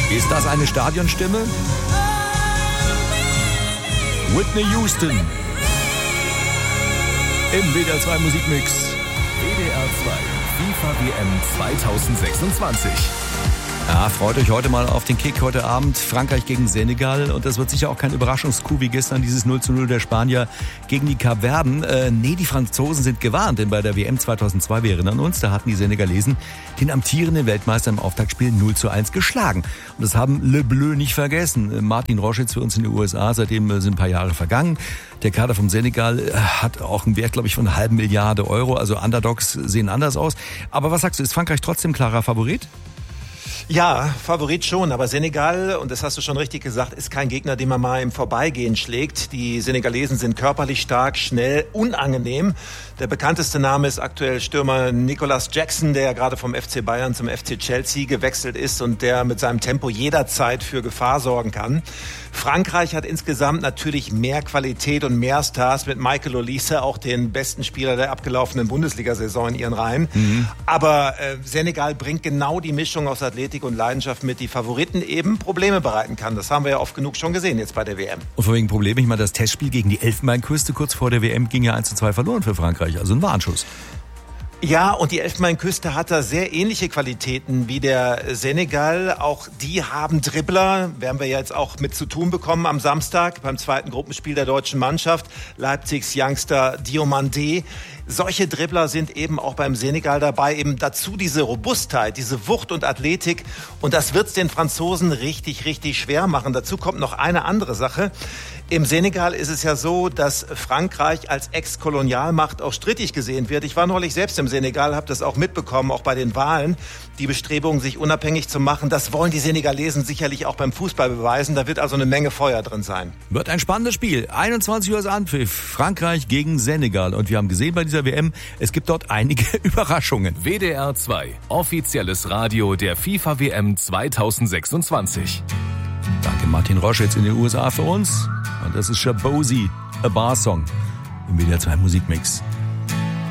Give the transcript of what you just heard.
Ist das eine Stadionstimme? Whitney Houston. Im WDR 2 Musikmix. WDR 2 FIFA WM 2026. Ja, freut euch heute mal auf den Kick heute Abend. Frankreich gegen Senegal. Und das wird sicher auch kein Überraschungscoup wie gestern dieses 0:0 der Spanier gegen die Kapverden. Nee, die Franzosen sind gewarnt, denn bei der WM 2002, wir erinnern uns, da hatten die Senegalesen den amtierenden Weltmeister im Auftaktspiel 0:1 geschlagen. Und das haben Le Bleu nicht vergessen. Martin Rosch jetzt für uns in den USA, seitdem sind ein paar Jahre vergangen. Der Kader vom Senegal hat auch einen Wert, glaube ich, von 1,5 Milliarden Euro. Also Underdogs sehen anders aus. Aber was sagst du, ist Frankreich trotzdem klarer Favorit? Ja, Favorit schon, aber Senegal, und das hast du schon richtig gesagt, ist kein Gegner, den man mal im Vorbeigehen schlägt. Die Senegalesen sind körperlich stark, schnell, unangenehm. Der bekannteste Name ist aktuell Stürmer Nicolas Jackson, der ja gerade vom FC Bayern zum FC Chelsea gewechselt ist und der mit seinem Tempo jederzeit für Gefahr sorgen kann. Frankreich hat insgesamt natürlich mehr Qualität und mehr Stars mit Michael Olise, auch den besten Spieler der abgelaufenen Bundesliga-Saison in ihren Reihen. Aber Senegal bringt genau die Mischung aus Athletik und Leidenschaft mit, die Favoriten eben Probleme bereiten kann. Das haben wir ja oft genug schon gesehen jetzt bei der WM. Und von wegen Probleme, ich meine, das Testspiel gegen die Elfenbeinküste kurz vor der WM ging ja 1:2 verloren für Frankreich. Also ein Warnschuss. Ja, und die Elfenbeinküste hat da sehr ähnliche Qualitäten wie der Senegal. Auch die haben Dribbler, werden wir jetzt auch mit zu tun bekommen am Samstag beim zweiten Gruppenspiel der deutschen Mannschaft. Leipzigs Youngster Diomandé. Solche Dribbler sind eben auch beim Senegal dabei. Eben dazu diese Robustheit, diese Wucht und Athletik. Und das wird's den Franzosen richtig, richtig schwer machen. Dazu kommt noch eine andere Sache. Im Senegal ist es ja so, dass Frankreich als Ex-Kolonialmacht auch strittig gesehen wird. Ich war neulich selbst im Senegal, habe das auch mitbekommen, auch bei den Wahlen. Die Bestrebungen, sich unabhängig zu machen, das wollen die Senegalesen sicherlich auch beim Fußball beweisen. Da wird also eine Menge Feuer drin sein. Wird ein spannendes Spiel. 21 Uhr ist Anpfiff. Frankreich gegen Senegal. Und wir haben gesehen bei dieser WM, es gibt dort einige Überraschungen. WDR 2, offizielles Radio der FIFA WM 2026. Danke Martin Rosch jetzt in den USA für uns. Und das ist Shabozy, A Bar Song im WDR 2 Musikmix.